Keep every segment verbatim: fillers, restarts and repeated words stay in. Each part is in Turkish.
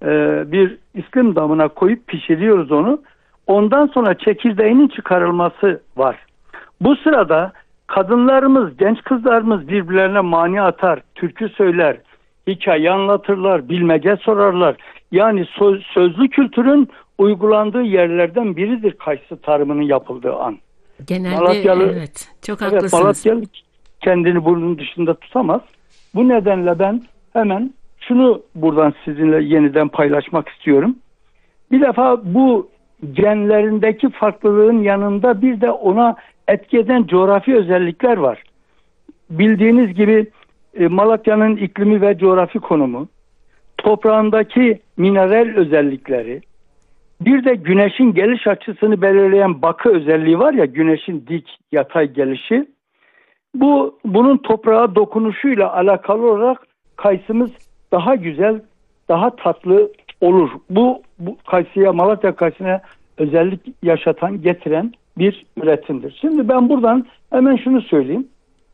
e, bir isklim damına koyup pişiriyoruz onu. Ondan sonra çekirdeğinin çıkarılması var. Bu sırada kadınlarımız, genç kızlarımız birbirlerine mani atar, türkü söyler, hikaye anlatırlar, bilmece sorarlar. Yani söz, sözlü kültürün uygulandığı yerlerden biridir kayısı tarımının yapıldığı an. Genelde Malatyalı, evet, çok evet, haklısınız. Malatyalı kendini burnunun dışında tutamaz. Bu nedenle ben hemen şunu buradan sizinle yeniden paylaşmak istiyorum. Bir defa bu genlerindeki farklılığın yanında bir de ona etki eden coğrafi özellikler var. Bildiğiniz gibi Malatya'nın iklimi ve coğrafi konumu, toprağındaki mineral özellikleri, bir de güneşin geliş açısını belirleyen bakı özelliği var ya, güneşin dik yatay gelişi. Bu bunun toprağa dokunuşuyla alakalı olarak kayısımız daha güzel, daha tatlı olur. Bu, bu kayısıya, Malatya kayısına özellik yaşatan, getiren bir üretimdir. Şimdi ben buradan hemen şunu söyleyeyim.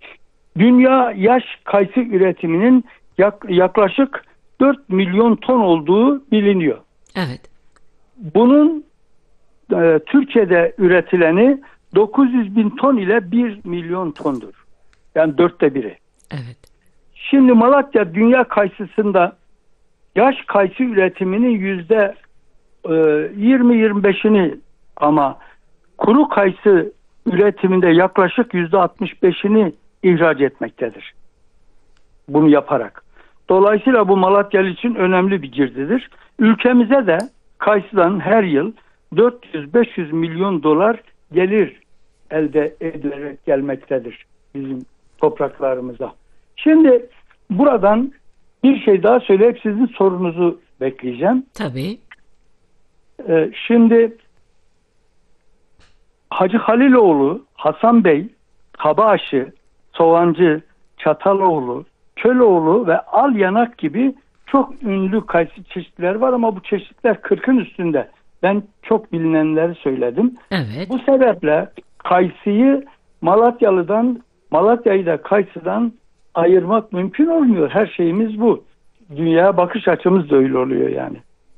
Dünya yaş kayısı üretiminin yaklaşık dört milyon ton olduğu biliniyor. Evet. Bunun e, Türkiye'de üretileni dokuz yüz bin ton ile bir milyon tondur. Yani dörtte biri. Evet. Şimdi Malatya dünya kayısısında yaş kayısı üretiminin yüzde yirmi yirmi beşini ama kuru kayısı üretiminde yaklaşık yüzde altmış beşini ihraç etmektedir. Bunu yaparak. Dolayısıyla bu Malatyalı için önemli bir girdidir. Ülkemize de kayısıdan her yıl dört yüz beş yüz milyon dolar gelir elde edilerek gelmektedir bizim topraklarımıza. Şimdi buradan bir şey daha söyleyip sizin sorunuzu bekleyeceğim. Tabii. Ee, şimdi Hacı Haliloğlu, Hasan Bey, Kabaşı, Soğancı, Çataloğlu, Köloğlu ve Alyanak gibi çok ünlü kayısı çeşitleri var ama bu çeşitler kırkın üstünde. Ben çok bilinenleri söyledim. Evet. Bu sebeple kayısıyı Malatyalı'dan, Malatya'yı da kayısıdan ayırmak mümkün olmuyor. Her şeyimiz bu. Dünyaya bakış açımız da öyle oluyor yani.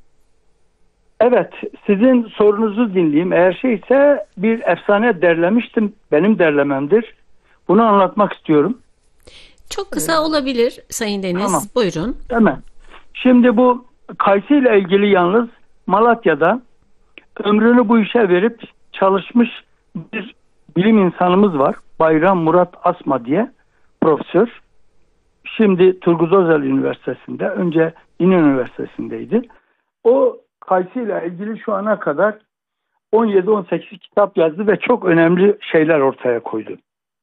Evet, sizin sorunuzu dinleyeyim. Eğer şeyse bir efsane derlemiştim. Benim derlememdir. Bunu anlatmak istiyorum. Çok kısa ee, olabilir Sayın Deniz. Tamam. Buyurun. Hemen. Şimdi bu kayısı ile ilgili yalnız Malatya'da ömrünü bu işe verip çalışmış bir bilim insanımız var. Bayram Murat Asma diye profesör. Şimdi Turgut Özal Üniversitesi'nde, önce İnönü Üniversitesi'ndeydi. O kayısı ile ilgili şu ana kadar on yedi on sekiz kitap yazdı ve çok önemli şeyler ortaya koydu.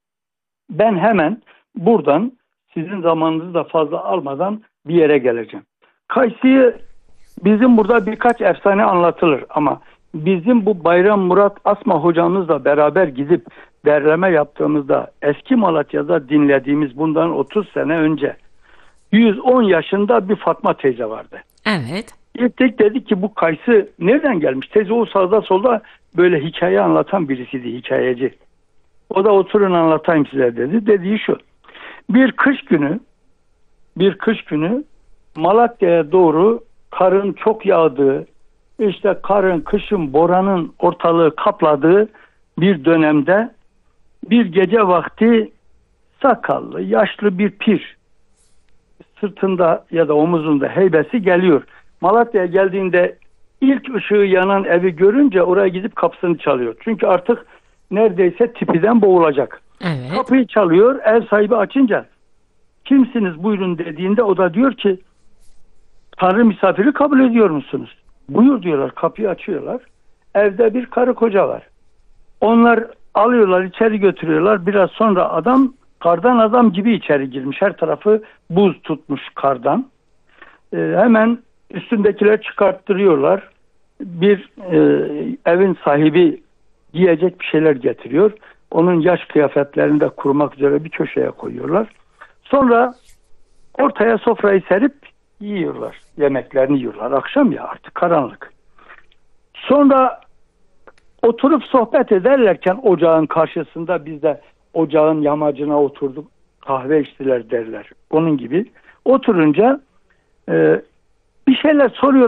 Ben hemen buradan sizin zamanınızı da fazla almadan bir yere geleceğim. Kayısıyı bizim burada birkaç efsane anlatılır ama bizim bu Bayram Murat Asma hocamızla beraber gidip derleme yaptığımızda eski Malatya'da dinlediğimiz bundan otuz sene önce yüz on yaşında bir Fatma teyze vardı. Evet. İlk dedi ki bu kayısı nereden gelmiş? Teyze o sağda solda böyle hikaye anlatan birisiydi, hikayeci. O da oturun anlatayım size dedi. Dediği şu. Bir kış günü bir kış günü Malatya'ya doğru karın çok yağdığı, işte karın, kışın, boranın ortalığı kapladığı bir dönemde bir gece vakti sakallı, yaşlı bir pir sırtında ya da omuzunda heybesi geliyor. Malatya'ya geldiğinde ilk ışığı yanan evi görünce oraya gidip kapısını çalıyor. Çünkü artık neredeyse tipiden boğulacak. Evet. Kapıyı çalıyor, ev sahibi açınca kimsiniz buyurun dediğinde o da diyor ki Tanrı misafiri kabul ediyor musunuz? Buyur diyorlar, kapıyı açıyorlar. Evde bir karı koca var. Onlar alıyorlar, içeri götürüyorlar. Biraz sonra adam kardan adam gibi içeri girmiş. Her tarafı buz tutmuş kardan. Ee, hemen üstündekiler çıkarttırıyorlar. Bir e, evin sahibi giyecek bir şeyler getiriyor. Onun yaş kıyafetlerini de kurumak üzere bir köşeye koyuyorlar. Sonra ortaya sofrayı serip yiyorlar. Yemeklerini yiyorlar. Akşam ya artık karanlık. Sonra oturup sohbet ederlerken ocağın karşısında biz de ocağın yamacına oturduk. Kahve içtiler derler. Onun gibi. Oturunca e, bir şeyler soruyorlar.